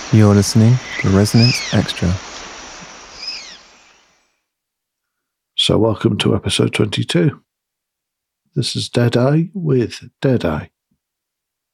You're listening to Resonance Extra. So welcome to episode 22. This is Deadeye with Deadeye.